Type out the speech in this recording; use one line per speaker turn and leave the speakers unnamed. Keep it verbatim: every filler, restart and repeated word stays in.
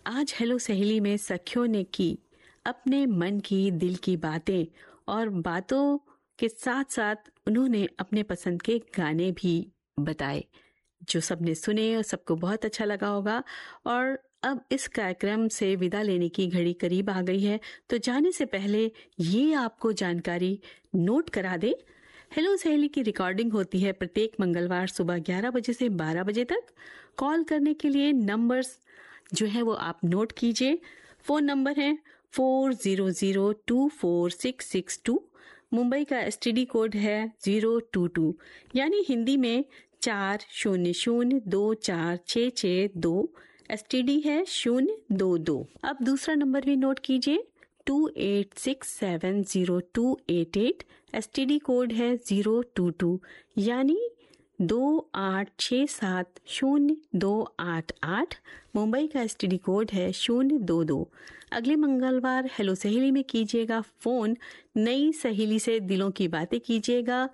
आज हेलो सहेली में सखियों ने की अपने मन की दिल की बातें और बातों के साथ साथ उन्होंने अपने पसंद के गाने भी बताए जो सबने सुने और सबको बहुत अच्छा लगा होगा। और अब इस कार्यक्रम से विदा लेने की घड़ी करीब आ गई है, तो जाने से पहले ये आपको जानकारी नोट करा दे। हेलो सहेली की रिकॉर्डिंग होती है प्रत्येक मंगलवार सुबह ग्यारह बजे से बारह बजे तक। कॉल करने के लिए नंबर्स जो है वो आप नोट कीजिए। फोन नंबर है four zero zero to four six six to. Mumbai का एसटीडी कोड है जीरो टू टू, यानी हिंदी में चार शून्य शून्य दो चार छः छः दो। एसटीडी है शून्य दो दो। अब दूसरा नंबर भी नोट कीजिए to eight six seven zero to eight eight. STD code है जीरो टू टू, यानी दो आठ छः सात शून्य दो आठ आठ। मुंबई का एसटीडी कोड है शून्य दो दो। अगले मंगलवार हेलो सहेली में कीजिएगा फोन, नई सहेली से दिलों की बातें कीजिएगा।